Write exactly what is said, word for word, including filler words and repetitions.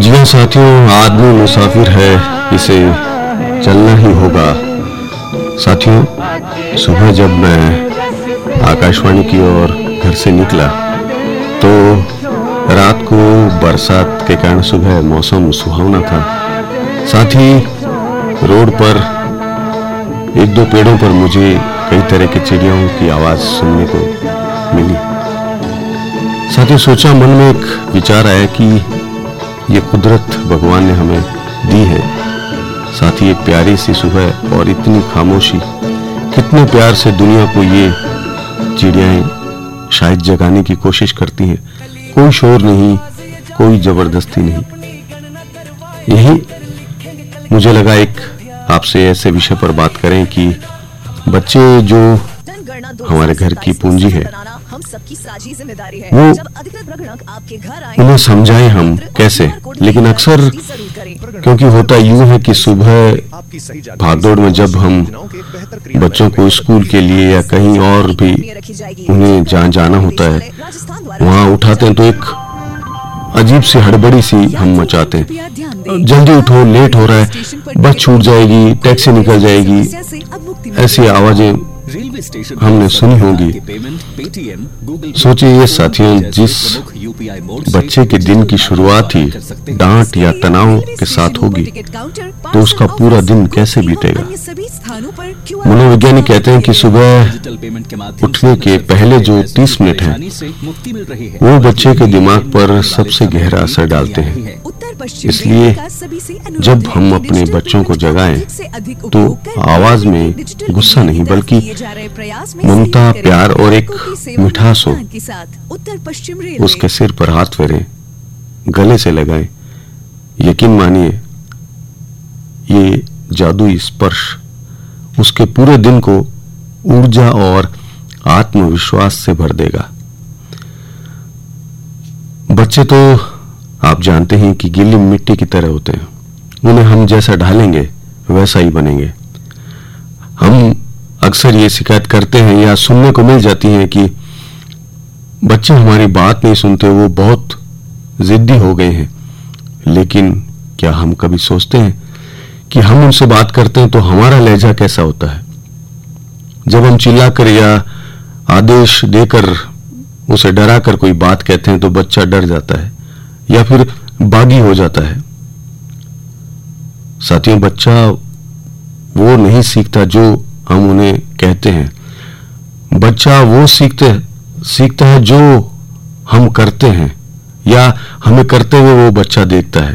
जी हाँ साथियों, आदमी मुसाफिर है, इसे चलना ही होगा। साथियों, सुबह जब मैं आकाशवाणी की ओर घर से निकला तो रात को बरसात के कारण सुबह मौसम सुहावना था। साथ ही रोड पर एक दो पेड़ों पर मुझे कई तरह के चिड़ियों की आवाज सुनने को मिली। साथियों, सोचा, मन में एक विचार आया कि ये कुदरत भगवान ने हमें दी है। साथ ही एक प्यारी सी सुबह और इतनी खामोशी, कितने प्यार से दुनिया को ये चिड़ियाएं शायद जगाने की कोशिश करती हैं। कोई शोर नहीं, कोई जबरदस्ती नहीं। यही मुझे लगा एक आपसे ऐसे विषय पर बात करें कि बच्चे जो हमारे घर की पूंजी है, वो उन्हें समझाएं हम कैसे। लेकिन अक्सर क्योंकि होता यूं है कि सुबह भागदौड़ में जब हम बच्चों को स्कूल के लिए या कहीं और भी उन्हें जहाँ जाना होता है वहाँ उठाते हैं तो एक अजीब सी हड़बड़ी सी हम मचाते हैं। जल्दी उठो, लेट हो रहा है, बस छूट जाएगी, टैक्सी निकल जाएगी, ऐसी आवाजें हमने सुनी होगी। सोचिए ये साथियों, जिस बच्चे के दिन की शुरुआत ही डांट या तनाव के साथ होगी तो उसका पूरा दिन कैसे बीतेगा। मनोवैज्ञानिक कहते हैं कि सुबह उठने के पहले जो तीस मिनट हैं वो बच्चे के दिमाग पर सबसे गहरा असर डालते हैं। इसलिए जब हम अपने बच्चों को जगाएं तो आवाज में गुस्सा नहीं बल्कि ममता, प्यार और एक मिठास हो। उसके सिर पर हाथ फेरें, गले से लगाएं। यकीन मानिए ये जादुई स्पर्श उसके पूरे दिन को ऊर्जा और आत्मविश्वास से भर देगा। बच्चे तो आप जानते हैं कि गीली मिट्टी की तरह होते हैं, उन्हें हम जैसा ढालेंगे वैसा ही बनेंगे। हम अक्सर ये शिकायत करते हैं या सुनने को मिल जाती है कि बच्चे हमारी बात नहीं सुनते, वो बहुत जिद्दी हो गए हैं। लेकिन क्या हम कभी सोचते हैं कि हम उनसे बात करते हैं तो हमारा लहजा कैसा होता है? जब हम चिल्लाकर या आदेश देकर उसे डराकर कोई बात कहते हैं तो बच्चा डर जाता है या फिर बागी हो जाता है। साथियों, बच्चा वो नहीं सीखता जो हम उन्हें कहते हैं। बच्चा वो सीखते सीखता है जो हम करते हैं या हमें करते हुए वो बच्चा देखता है।